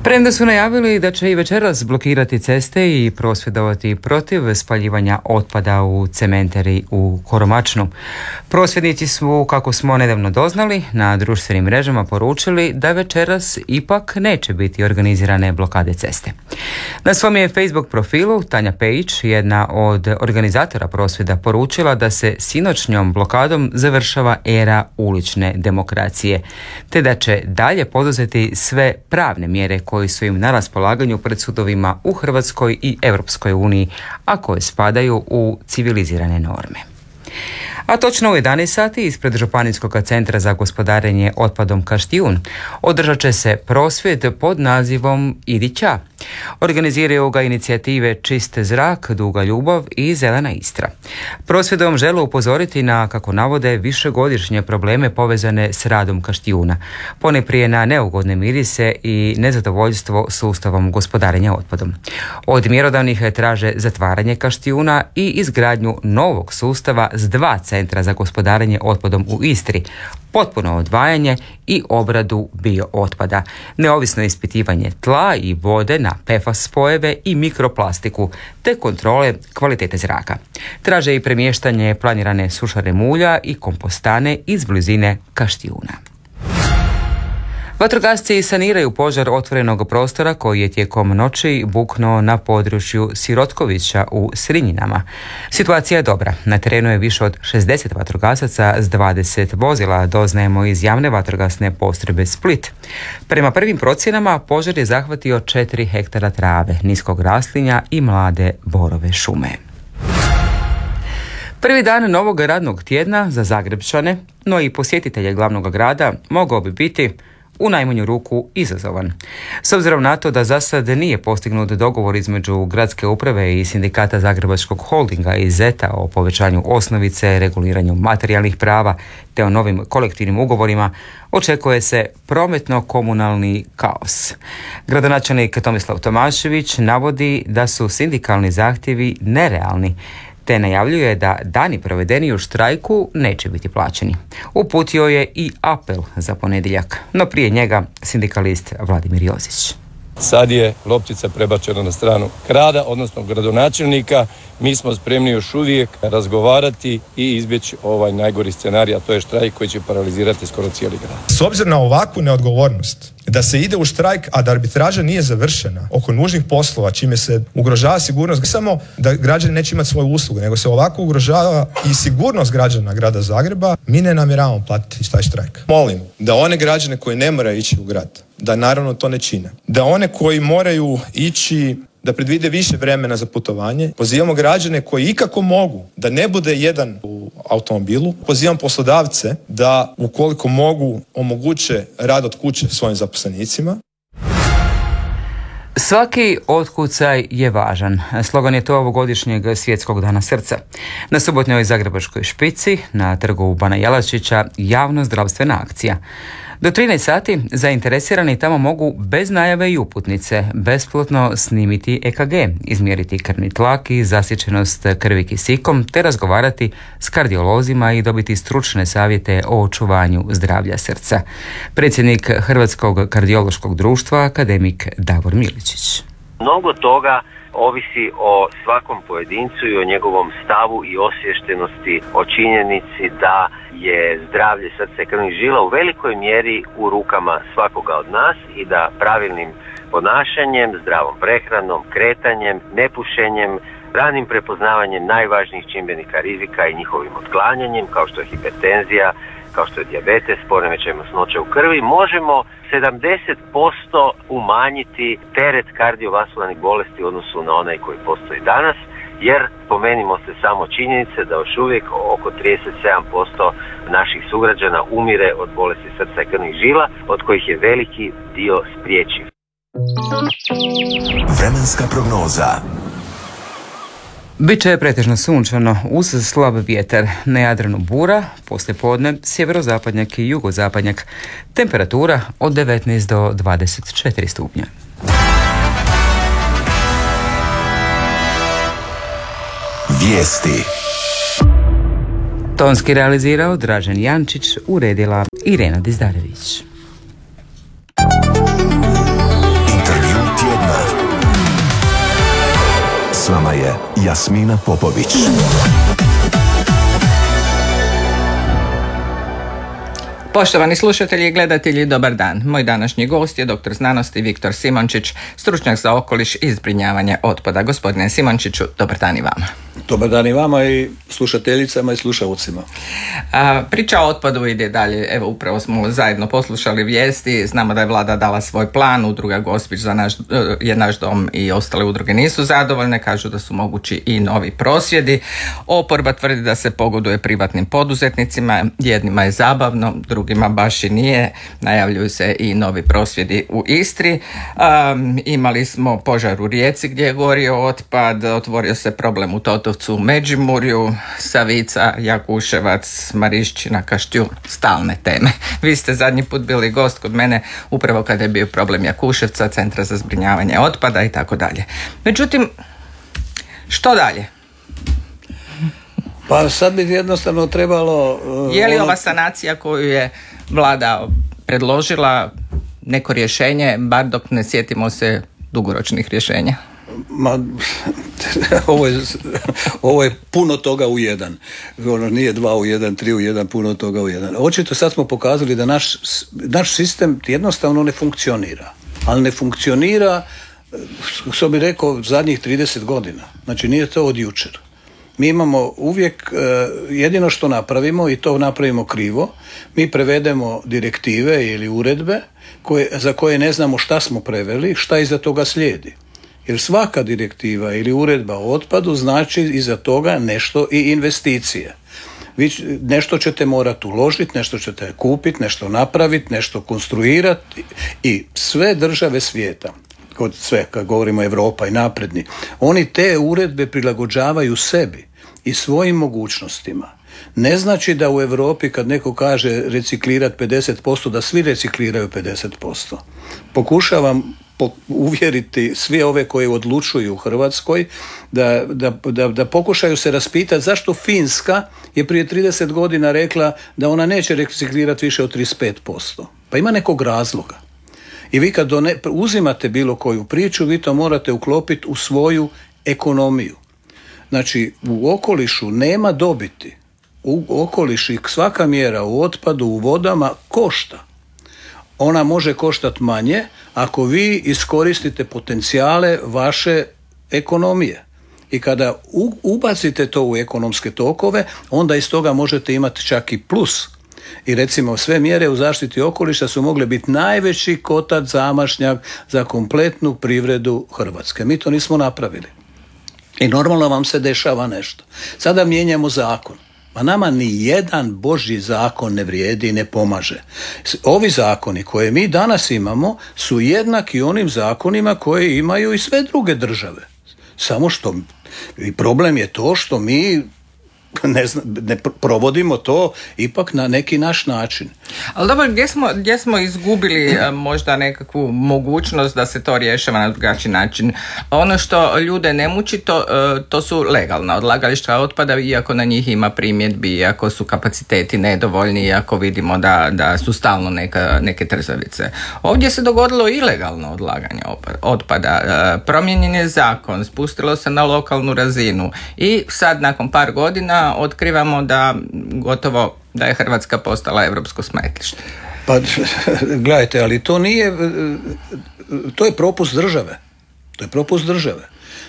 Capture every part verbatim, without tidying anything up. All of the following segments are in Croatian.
Premda su najavili da će i večeras blokirati ceste i prosvjedovati protiv spaljivanja otpada u cementari u Koromačnu. Prosvjednici su, kako smo nedavno doznali, na društvenim mrežama poručili da večeras ipak neće biti organizirane blokade ceste. Na svom je Facebook profilu Tanja Pejić, jedna od organizatora prosvjeda, poručila da se sinoćnjom blokadom završava era ulične demokracije, te da će dalje poduzeti sve pravne mjere koji su im na raspolaganju pred sudovima u Hrvatskoj i Europskoj uniji, a koje spadaju u civilizirane norme. A točno u jedanaest sati ispred Županijskog centra za gospodarenje otpadom Kaštijun održat će se prosvjed pod nazivom Idi ća. Organiziraju ga inicijative Čist zrak, Duga ljubav i Zelena Istra. Prosvjedom žele upozoriti na, kako navode, višegodišnje probleme povezane s radom Kaštijuna, ponajprije na neugodne mirise i nezadovoljstvo sustavom gospodarenja otpadom. Od mjerodavnih traže zatvaranje Kaštijuna i izgradnju novog sustava s dva centra za gospodarenje otpadom u Istri, potpuno odvajanje i obradu bio otpada, neovisno ispitivanje tla i vode na pe ef a es spojeve i mikroplastiku, te kontrole kvalitete zraka. Traže i premještanje planirane sušare mulja i kompostane iz blizine Kaštijuna. Vatrogasci saniraju požar otvorenog prostora koji je tijekom noći buknuo na području Sirotkovića u Srinjinama. Situacija je dobra. Na terenu je više od šezdeset vatrogasaca s dvadeset vozila, doznajemo iz javne vatrogasne postrojbe Split. Prema prvim procjenama požar je zahvatio četiri hektara trave, niskog raslinja i mlade borove šume. Prvi dan novog radnog tjedna za Zagrepčane, no i posjetitelje glavnog grada, mogao bi biti u najmanju ruku izazovan. S obzirom na to da za sad nije postignut dogovor između gradske uprave i sindikata Zagrebačkog holdinga i zeta o povećanju osnovice, reguliranju materijalnih prava te o novim kolektivnim ugovorima, očekuje se prometno-komunalni kaos. Gradonačelnik Tomislav Tomašević navodi da su sindikalni zahtjevi nerealni, te najavljuje da dani provedeni u štrajku neće biti plaćeni. Uputio je i apel za ponedjeljak, no prije njega sindikalist Vladimir Jozić. Sad je loptica prebačena na stranu grada, odnosno gradonačelnika. Mi smo spremni još uvijek razgovarati i izbjeći ovaj najgori scenarij, a to je štrajk koji će paralizirati skoro cijeli grad. S obzirom na ovakvu neodgovornost, da se ide u štrajk, a da arbitraža nije završena oko nužnih poslova, čime se ugrožava sigurnost, ne samo da građani neće imati svoju uslugu, nego se ovako ugrožava i sigurnost građana grada Zagreba, mi ne namjeravamo platiti taj štrajk. Molim da one građane koji ne moraju ići u grad, da naravno to ne čine. Da one koji moraju ići, da predvide više vremena za putovanje. Pozivamo građane koji ikako mogu da ne bude jedan u automobilu. Pozivam poslodavce da, ukoliko mogu, omoguće rad od kuće svojim zaposlenicima. Svaki otkucaj je važan. Slogan je to ovogodišnjeg Svjetskog dana srca. Na subotnjoj Zagrebačkoj špici, na trgu Bana Jelačića, javno zdravstvena akcija. Do trinaest sati zainteresirani tamo mogu bez najave i uputnice besplatno snimiti e ka ge, izmjeriti krvni tlak i zasječenost krvi kisikom, te razgovarati s kardiolozima i dobiti stručne savjete o očuvanju zdravlja srca. Predsjednik Hrvatskog kardiološkog društva, akademik Davor Miličić. Mnogo toga ovisi o svakom pojedincu i o njegovom stavu i osviještenosti o činjenici da je zdravlje srca i krvnih žila u velikoj mjeri u rukama svakoga od nas i da pravilnim ponašanjem, zdravom prehranom, kretanjem, nepušenjem, ranim prepoznavanjem najvažnijih čimbenika rizika i njihovim otklanjanjem, kao što je hipertenzija, kao što je dijabetes, poremećaj masnoće u krvi, možemo sedamdeset posto umanjiti teret kardiovaskularnih bolesti u odnosu na onaj koji postoji danas, jer pomenimo se samo činjenice da još uvijek oko trideset sedam posto naših sugrađana umire od bolesti srca i krvnih žila, od kojih je veliki dio spriječiv. Vremenska prognoza. Biće pretežno sunčano uz slab vjetar, na Jadranu bura, poslijepodne sjeverozapadnjak i jugozapadnjak. Temperatura od devetnaest do dvadeset četiri stupnja. Vijesti. Tonski realizirao Dražen Jančić, uredila Irena Dizdarević. Jasmina Popović. Poštovani slušatelji i gledatelji, dobar dan. Moj današnji gost je doktor znanosti Viktor Simončić, stručnjak za okoliš i zbrinjavanje otpada. Gospodine Simončiću, dobar dan i vama. Dobar dan i vama i slušateljicama i slušalcima. A, priča o otpadu ide dalje. Evo, upravo smo zajedno poslušali vijesti. Znamo da je vlada dala svoj plan. Udruga Gospić za naš, je naš dom i ostale udruge nisu zadovoljne. Kažu da su mogući i novi prosvjedi. Oporba tvrdi da se pogoduje privatnim poduzetnicima. Jednima je zabavno, drugima baš i nije. Najavljuju se i novi prosvjedi u Istri. A, imali smo požar u Rijeci gdje je gorio otpad. Otvorio se problem u Totovcu, u Međimurju, Savica, Jakuševac, Marišćina, Kaštijun, stalne teme. Vi ste zadnji put bili gost kod mene upravo kada je bio problem Jakuševca, Centra za zbrinjavanje otpada i tako dalje. Međutim, što dalje? Pa sad bi jednostavno trebalo... Uh, je li ono... ova sanacija koju je vlada predložila neko rješenje, bar dok ne sjetimo se dugoročnih rješenja? Ma, ovo je, ovo je puno toga u jedan. Ono nije dva u jedan, tri u jedan, puno toga u jedan. Očito sad smo pokazali da naš, naš sistem jednostavno ne funkcionira. Ali ne funkcionira, što bi rekao, zadnjih trideset godina. Znači nije to od jučer. Mi imamo uvijek, jedino što napravimo, i to napravimo krivo, mi prevedemo direktive ili uredbe koje, za koje ne znamo šta smo preveli, šta iza toga slijedi. Jer svaka direktiva ili uredba o otpadu znači iza toga nešto i investicije. Vi nešto ćete morati uložiti, nešto ćete kupiti, nešto napraviti, nešto konstruirati i sve države svijeta, kod sve, kad govorimo Europa i napredni, oni te uredbe prilagođavaju sebi i svojim mogućnostima. Ne znači da u Europi kad neko kaže reciklirati pedeset posto, da svi recikliraju pedeset posto. Pokušavam uvjeriti sve ove koji odlučuju u Hrvatskoj da, da, da, da pokušaju se raspitati zašto Finska je prije trideset godina rekla da ona neće reciklirati više od trideset pet posto. Pa ima nekog razloga. I vi kad done, uzimate bilo koju priču, vi to morate uklopiti u svoju ekonomiju. Znači, u okolišu nema dobiti. U okolišu svaka mjera u otpadu, u vodama košta. Ona može koštati manje ako vi iskoristite potencijale vaše ekonomije. I kada ubacite to u ekonomske tokove, onda iz toga možete imati čak i plus. I recimo sve mjere u zaštiti okoliša su mogle biti najveći kotač zamašnjak za kompletnu privredu Hrvatske. Mi to nismo napravili. I normalno vam se dešava nešto. Sada mijenjamo zakon. Ma nama ni jedan Božji zakon ne vrijedi i ne pomaže. Ovi zakoni koje mi danas imamo su jednaki onim zakonima koje imaju i sve druge države. Samo što i problem je to što mi ne, zna, ne provodimo to ipak na neki naš način. Ali dobro, gdje smo, gdje smo izgubili možda nekakvu mogućnost da se to rješava na drugačiji način? Ono što ljude ne muči, to, to su legalna odlagališta otpada, iako na njih ima primjedbi, iako su kapaciteti nedovoljni, iako vidimo da, da su stalno neka, neke trzavice. Ovdje se dogodilo ilegalno odlaganje otpada. Promijenjen je zakon, spustilo se na lokalnu razinu i sad nakon par godina otkrivamo da gotovo da je Hrvatska postala europsko smetlište. Pa gledajte, ali to nije, to je propust države. To je propust države.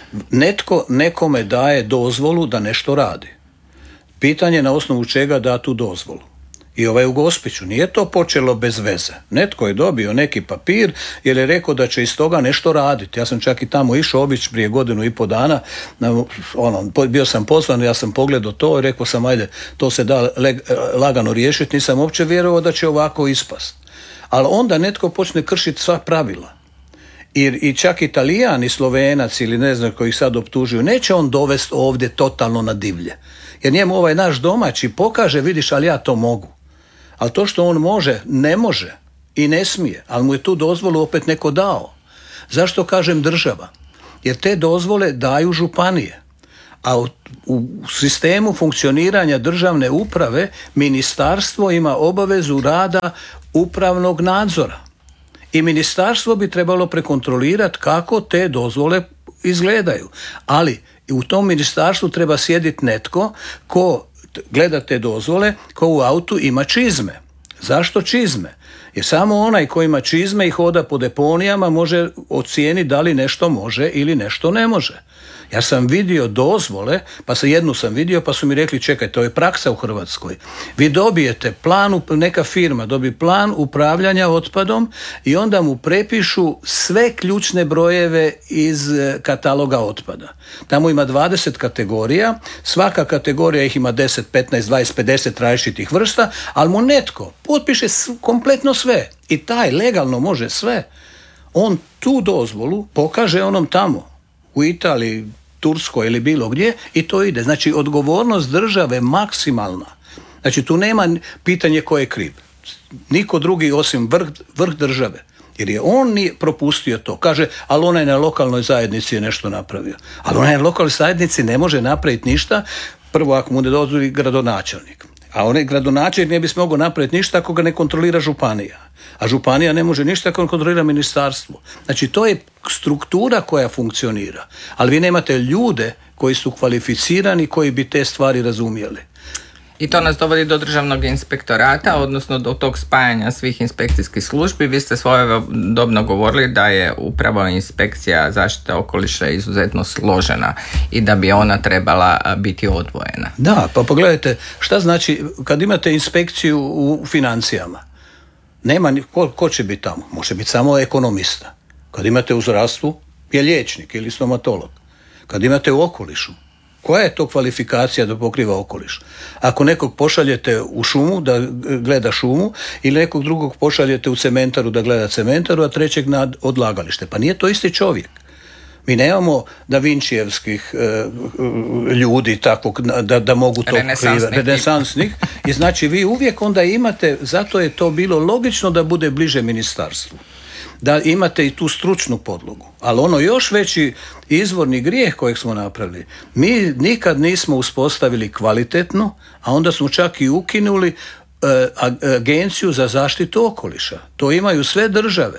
Netko nekome daje dozvolu da nešto radi. Pitanje je na osnovu čega da tu dozvolu. I ovaj u Gospiću nije to počelo bez veze. Netko je dobio neki papir jer je rekao da će iz toga nešto raditi. Ja sam čak i tamo išao obići prije godinu i pol dana. Na, ono, bio sam pozvan, ja sam pogledao to i rekao sam ajde, to se da leg, lagano riješiti. Nisam uopće vjerovao da će ovako ispast. Ali onda netko počne kršiti sva pravila. I, i čak Italijan i Slovenac ili ne znam koji ih sad optužuju, neće on dovesti ovdje totalno na divlje. Jer njemu ovaj naš domaći pokaže, vidiš, ali ja to mogu. Ali to što on može, ne može i ne smije, ali mu je tu dozvolu opet neko dao. Zašto kažem država? Jer te dozvole daju županije. A u, u sistemu funkcioniranja državne uprave ministarstvo ima obavezu rada upravnog nadzora. I ministarstvo bi trebalo prekontrolirati kako te dozvole izgledaju. Ali u tom ministarstvu treba sjediti netko ko gleda te dozvole, ko u autu ima čizme. Zašto čizme? Jer samo onaj ko ima čizme i hoda po deponijama može ocijeniti da li nešto može ili nešto ne može. Ja sam vidio dozvole, pa se jednu sam vidio, pa su mi rekli čekaj, to je praksa u Hrvatskoj. Vi dobijete plan, neka firma dobije plan upravljanja otpadom i onda mu prepišu sve ključne brojeve iz kataloga otpada. Tamo ima dvadeset kategorija, svaka kategorija ih ima deset, petnaest, dvadeset, pedeset različitih vrsta, ali mu netko potpiše kompletno sve i taj legalno može sve. On tu dozvolu pokaže onom tamo u Italiji, Turskoj ili bilo gdje i to ide. Znači, odgovornost države maksimalna. Znači, tu nema pitanje ko je kriv. Niko drugi osim vrh, vrh države. Jer je on nije propustio to. Kaže, ali onaj na lokalnoj zajednici je nešto napravio. Ali onaj na lokalnoj zajednici ne može napraviti ništa, prvo ako mu ne dozvoli gradonačelnik. A onaj gradonačelnik ne bi se mogao napraviti ništa ako ga ne kontrolira županija. A županija ne može ništa ako ne kontrolira ministarstvo. Znači, to je struktura koja funkcionira. Ali vi nemate ljude koji su kvalificirani, koji bi te stvari razumjeli. I to nas dovodi do državnog inspektorata, odnosno do tog spajanja svih inspekcijskih službi. Vi ste svojedobno govorili da je upravo inspekcija zaštite okoliša izuzetno složena i da bi ona trebala biti odvojena. Da, pa pogledajte, šta znači kad imate inspekciju u financijama? Nema, ko, ko će biti tamo? Može biti samo ekonomista. Kad imate u zdravstvu, je liječnik ili stomatolog. Kad imate u okolišu, koja je to kvalifikacija da pokriva okoliš? Ako nekog pošaljete u šumu da gleda šumu ili nekog drugog pošaljete u cementaru da gleda cementaru, a trećeg na odlagalište. Pa nije to isti čovjek. Mi nemamo Da Vinčijevskih e, ljudi takvog da, da mogu to pokrivati. Renesansnih. I znači vi uvijek onda imate, zato je to bilo logično da bude bliže ministarstvu. Da imate i tu stručnu podlogu. Ali ono još veći izvorni grijeh kojeg smo napravili, mi nikad nismo uspostavili kvalitetno, a onda smo čak i ukinuli e, agenciju za zaštitu okoliša. To imaju sve države,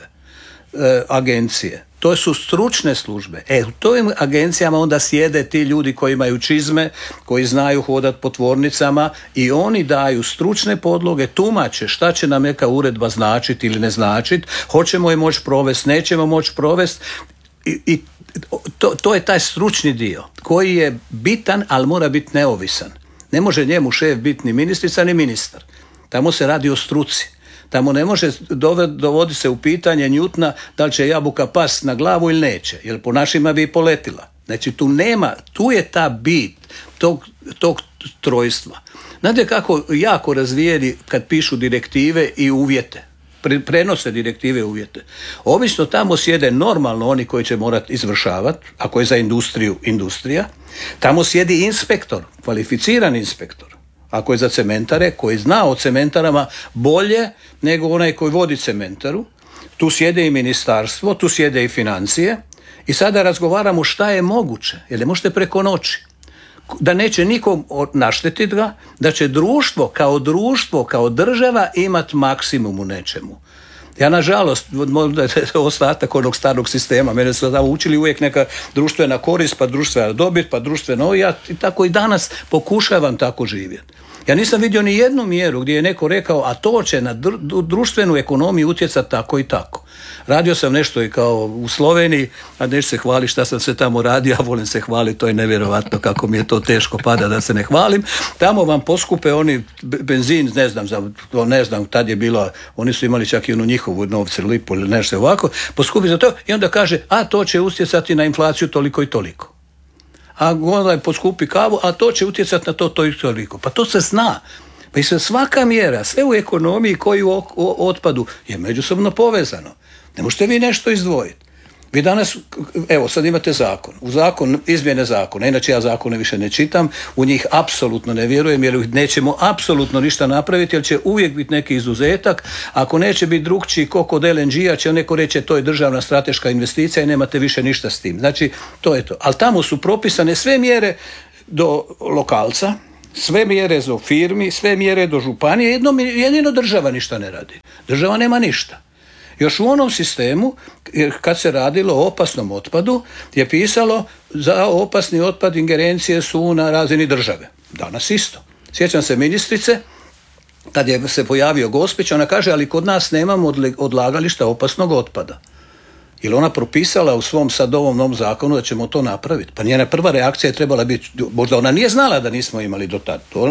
e, agencije. To su stručne službe. E, u tojim agencijama onda sjede ti ljudi koji imaju čizme, koji znaju hodati po tvornicama i oni daju stručne podloge, tumače šta će nam neka uredba značiti ili ne značiti, hoćemo je moći provesti, nećemo moći provesti i, i to, to je taj stručni dio koji je bitan, ali mora biti neovisan. Ne može njemu šef biti ni ministrica ni ministar. Tamo se radi o struci. Tamo ne može dovoditi se u pitanje Newtona da li će jabuka past na glavu ili neće, jer po našima bi i poletila. Znači tu nema, tu je ta bit tog, tog trojstva. Znate kako jako razvijeni kad pišu direktive i uvjete, prenose direktive i uvjete. Obično tamo sjede normalno oni koji će morati izvršavati, ako je za industriju industrija, tamo sjedi inspektor, kvalificiran inspektor. Ako je za cementare, koji zna o cementarama bolje nego onaj koji vodi cementaru, tu sjede i ministarstvo, tu sjede i financije i sada razgovaramo šta je moguće, jer ne možete preko noći. Da neće nikom naštetiti ga, da će društvo kao društvo, kao država imati maksimum u nečemu. Ja nažalost, možda je ostatak onog starog sistema, mene su tamo učili uvijek neka društvena korist, pa društvena dobit, pa društveno, ja i tako i danas pokušavam tako živjeti. Ja nisam vidio ni jednu mjeru gdje je neko rekao, a to će na društvenu ekonomiju utjecati tako i tako. Radio sam nešto i kao u Sloveniji, a neću se hvaliti šta sam sve tamo radio, ja volim se hvaliti, to je nevjerovatno kako mi je to teško pada da se ne hvalim. Tamo vam poskupe oni benzin, ne znam, za, ne znam, tad je bilo, oni su imali čak i onu njihovu novce, lipu ili nešto ovako, poskupi za to i onda kaže, a to će utjecati na inflaciju toliko i toliko. A onda je poskupi kavu, a to će utjecati na to, to i toliko. Pa to se zna. Pa i svaka mjera, sve u ekonomiji koji u otpadu je međusobno povezano. Ne možete vi nešto izdvojiti. Vi danas, evo sad imate zakon, u zakon, izmjene zakona, inače ja zakone više ne čitam, u njih apsolutno ne vjerujem jer nećemo apsolutno ništa napraviti jer će uvijek biti neki izuzetak, ako neće biti drugčiji ko kod el en ge-a će neko reći to je državna strateška investicija i nemate više ništa s tim. Znači to je to. Ali tamo su propisane sve mjere do lokalca, sve mjere do firmi, sve mjere do županije, jedno, jedino država ništa ne radi. Država nema ništa. Još u onom sistemu, kad se radilo o opasnom otpadu, je pisalo za opasni otpad ingerencije su na razini države. Danas isto. Sjećam se ministrice, kad je se pojavio Gospić, ona kaže, ali kod nas nemamo odlagališta opasnog otpada. Jer ona propisala u svom sad ovom novom zakonu da ćemo to napraviti. Pa njena prva reakcija je trebala biti, možda ona nije znala da nismo imali do tad. To